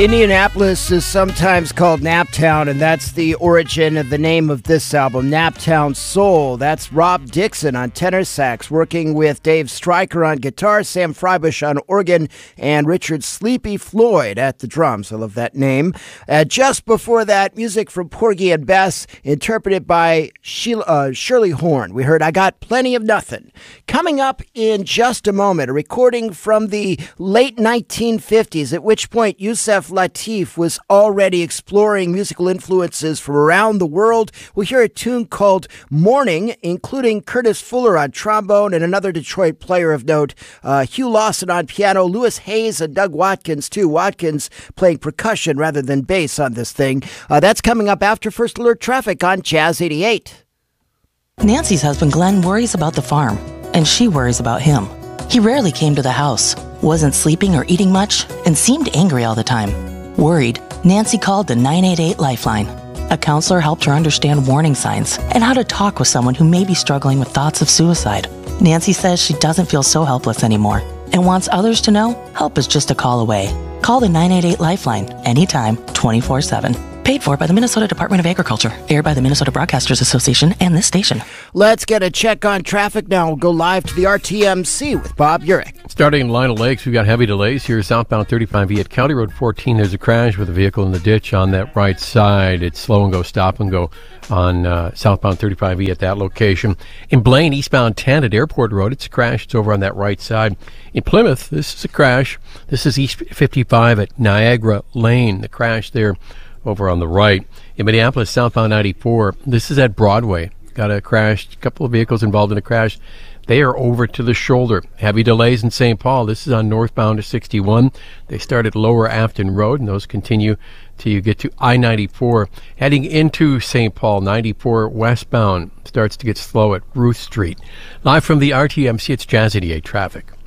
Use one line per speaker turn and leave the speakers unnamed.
Indianapolis is sometimes called Naptown, and that's the origin of the name of this album, Naptown Soul. That's Rob Dixon on tenor sax, working with Dave Stryker on guitar, Sam Freibush on organ, and Richard Sleepy Floyd at the drums. I love that name. Just before that, music from Porgy and Bess, interpreted by Shirley Horn. We heard I Got Plenty of Nothing. Coming up in just a moment, a recording from the late 1950s, at which point Yusef Lateef was already exploring musical influences from around the world. We'll hear a tune called Morning, including Curtis Fuller on trombone and another Detroit player of note, Hugh Lawson on piano, Louis Hayes and Doug Watkins, too. Watkins playing percussion rather than bass on this thing. That's coming up after First Alert Traffic on Jazz 88.
Nancy's husband Glenn worries about the farm, and she worries about him. He rarely came to the house, wasn't sleeping or eating much, and seemed angry all the time. Worried, Nancy called the 988 Lifeline. A counselor helped her understand warning signs and how to talk with someone who may be struggling with thoughts of suicide. Nancy says she doesn't feel so helpless anymore and wants others to know help is just a call away. Call the 988 Lifeline anytime, 24/7. Paid for by the Minnesota Department of Agriculture. Aired by the Minnesota Broadcasters Association and this station.
Let's get a check on traffic now. We'll go live to the RTMC with Bob Urich.
Starting in Lino Lakes, we've got heavy delays here. Southbound 35E at County Road 14. There's a crash with a vehicle in the ditch on that right side. It's slow and go, stop and go on southbound 35E at that location. In Blaine, eastbound 10 at Airport Road, it's a crash. It's over on that right side. In Plymouth, this is a crash. This is East 55 at Niagara Lane. The crash there over on the right. In Minneapolis, southbound 94, this is at Broadway. Got a crash, a couple of vehicles involved in a crash. They are over to the shoulder. Heavy delays in St. Paul. This is on northbound to 61. They start at Lower Afton Road, and those continue till you get to I-94. Heading into St. Paul, 94 westbound starts to get slow at Ruth Street. Live from the RTMC, it's Jazz 88 traffic.